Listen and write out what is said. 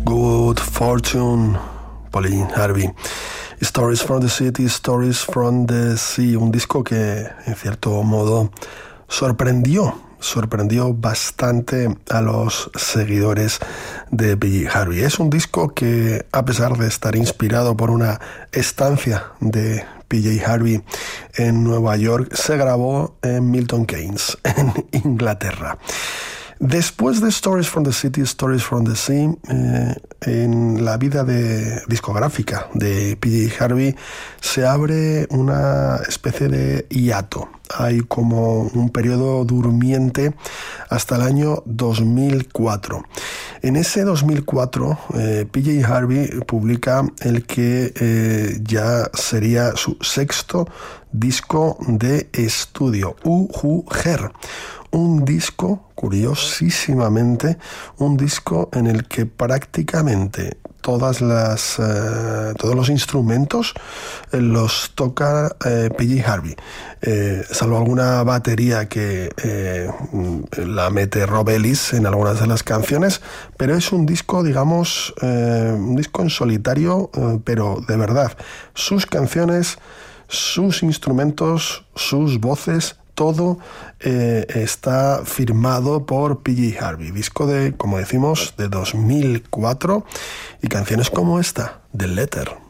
Good Fortune, Pauline Harvey. Stories from the City, Stories from the Sea, un disco que en cierto modo sorprendió bastante a los seguidores de PJ Harvey. Es un disco que, a pesar de estar inspirado por una estancia de PJ Harvey en Nueva York, se grabó en Milton Keynes, en Inglaterra. Después de Stories from the City, Stories from the Sea, en la vida discográfica de PJ Harvey se abre una especie de hiato. Hay como un periodo durmiente hasta el año 2004. En ese 2004, PJ Harvey publica el que ya sería su sexto disco de estudio, Her. Un disco, curiosísimamente, un disco en el que prácticamente todos los instrumentos los toca PJ Harvey, salvo alguna batería que la mete Rob Ellis en algunas de las canciones, pero es un disco, digamos, un disco en solitario, pero de verdad, sus canciones, sus instrumentos, sus voces, todo está firmado por PJ Harvey. Disco de, como decimos, de 2004 y canciones como esta, The Letter.